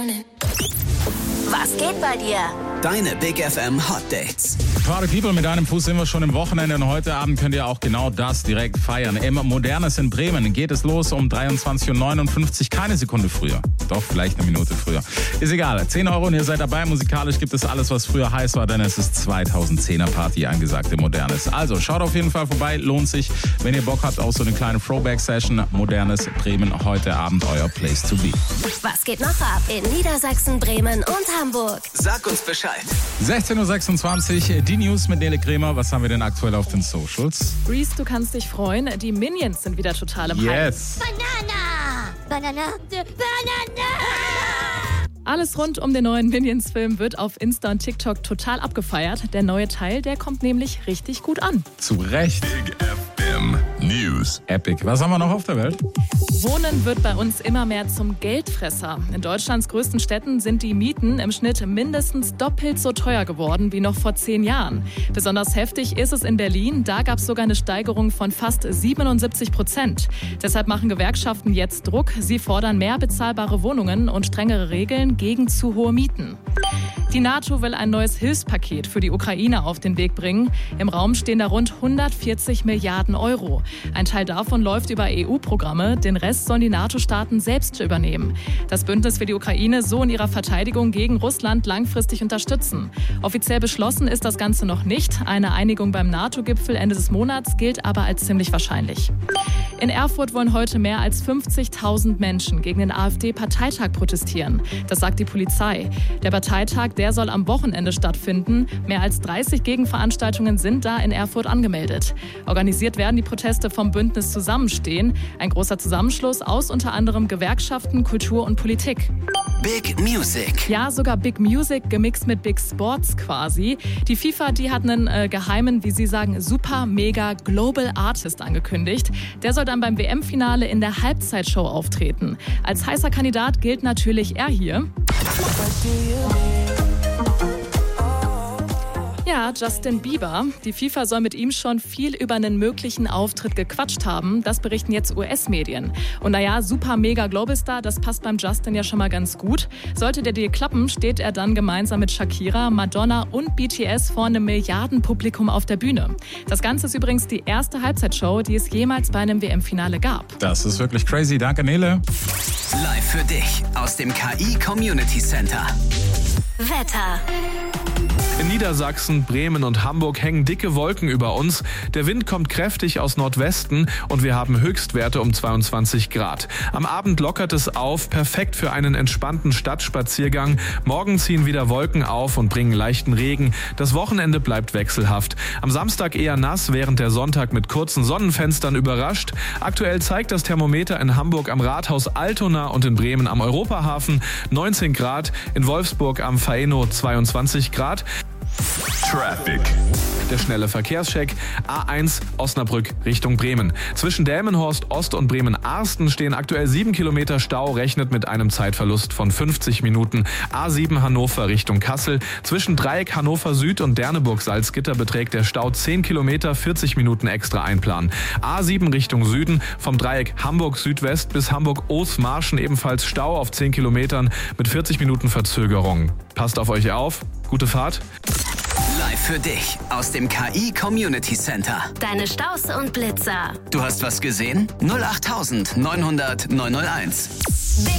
Was geht bei dir? Deine Big FM Hot Dates. Party People, mit einem Fuß sind wir schon im Wochenende und heute Abend könnt ihr auch genau das direkt feiern. Im Modernes in Bremen geht es los um 23.59 Uhr, keine Sekunde früher. Doch, vielleicht eine Minute früher. Ist egal, 10 Euro und ihr seid dabei. Musikalisch gibt es alles, was früher heiß war, denn es ist 2010er Party angesagt im Modernes. Also schaut auf jeden Fall vorbei, lohnt sich, wenn ihr Bock habt auf so eine kleine Throwback-Session. Modernes Bremen, heute Abend euer Place to be. Was geht noch ab in Niedersachsen, Bremen und Hamburg? Sag uns Bescheid. 16.26 Uhr, die News mit Nele Kremer. Was haben wir denn aktuell auf den Socials? Reese, du kannst dich freuen. Die Minions sind wieder total im Hype. Yes. Banana. Alles rund um den neuen Minions-Film wird auf Insta und TikTok total abgefeiert. Der neue Teil, der kommt nämlich richtig gut an. Zu Recht. Big FM News. Epic. Was haben wir noch auf der Welt? Wohnen wird bei uns immer mehr zum Geldfresser. In Deutschlands größten Städten sind die Mieten im Schnitt mindestens doppelt so teuer geworden wie noch vor 10 Jahren. Besonders heftig ist es in Berlin. Da gab es sogar eine Steigerung von fast 77%. Deshalb machen Gewerkschaften jetzt Druck. Sie fordern mehr bezahlbare Wohnungen und strengere Regeln gegen zu hohe Mieten. Die NATO will ein neues Hilfspaket für die Ukraine auf den Weg bringen. Im Raum stehen da rund 140 Milliarden Euro. Ein Teil davon läuft über EU-Programme, den Rest sollen die NATO-Staaten selbst übernehmen. Das Bündnis will die Ukraine so in ihrer Verteidigung gegen Russland langfristig unterstützen. Offiziell beschlossen ist das Ganze noch nicht. Eine Einigung beim NATO-Gipfel Ende des Monats gilt aber als ziemlich wahrscheinlich. In Erfurt wollen heute mehr als 50.000 Menschen gegen den AfD-Parteitag protestieren. Das sagt die Polizei. Der Parteitag, der soll am Wochenende stattfinden. Mehr als 30 Gegenveranstaltungen sind da in Erfurt angemeldet. Organisiert werden die Proteste vom Bündnis Zusammenstehen. Ein großer Zusammenschluss aus unter anderem Gewerkschaften, Kultur und Politik. Big Music. Ja, sogar Big Music gemixt mit Big Sports quasi. Die FIFA, die hat einen geheimen, wie sie sagen, super mega Global Artist angekündigt. Der soll dann beim WM-Finale in der Halbzeitshow auftreten. Als heißer Kandidat gilt natürlich er hier. Ja, Justin Bieber. Die FIFA soll mit ihm schon viel über einen möglichen Auftritt gequatscht haben. Das berichten jetzt US-Medien. Und naja, super mega Globalstar, das passt beim Justin ja schon mal ganz gut. Sollte der Deal klappen, steht er dann gemeinsam mit Shakira, Madonna und BTS vor einem Milliardenpublikum auf der Bühne. Das Ganze ist übrigens die erste Halbzeitshow, die es jemals bei einem WM-Finale gab. Das ist wirklich crazy. Danke, Nele. Live für dich aus dem KI Community Center. Wetter. In Niedersachsen, Bremen und Hamburg hängen dicke Wolken über uns. Der Wind kommt kräftig aus Nordwesten und wir haben Höchstwerte um 22 Grad. Am Abend lockert es auf, perfekt für einen entspannten Stadtspaziergang. Morgen ziehen wieder Wolken auf und bringen leichten Regen. Das Wochenende bleibt wechselhaft. Am Samstag eher nass, während der Sonntag mit kurzen Sonnenfenstern überrascht. Aktuell zeigt das Thermometer in Hamburg am Rathaus Altona und in Bremen am Europahafen 19 Grad, in Wolfsburg am Faeno 22 Grad. Traffic. Der schnelle Verkehrscheck. A1 Osnabrück Richtung Bremen. Zwischen Delmenhorst Ost und Bremen-Arsten stehen aktuell 7 Kilometer Stau, rechnet mit einem Zeitverlust von 50 Minuten. A7 Hannover Richtung Kassel. Zwischen Dreieck Hannover Süd und Derneburg-Salzgitter beträgt der Stau 10 Kilometer, 40 Minuten extra einplanen. A7 Richtung Süden. Vom Dreieck Hamburg Südwest bis Hamburg-Oos-Marschen ebenfalls Stau auf 10 Kilometern mit 40 Minuten Verzögerung. Passt auf euch auf. Gute Fahrt. Live für dich aus dem KI Community Center. Deine Staus und Blitzer. Du hast was gesehen? 08900 901. Big